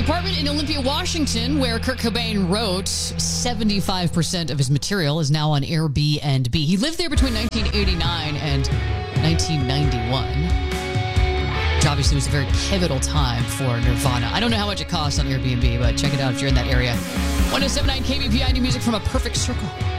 apartment in Olympia, Washington, where Kurt Cobain wrote 75% of his material, is now on Airbnb. He lived there between 1989 and 1991. Which obviously was a very pivotal time for Nirvana. I don't know how much it costs on Airbnb, but check it out if you're in that area. 107.9 KBPI, new music from A Perfect Circle.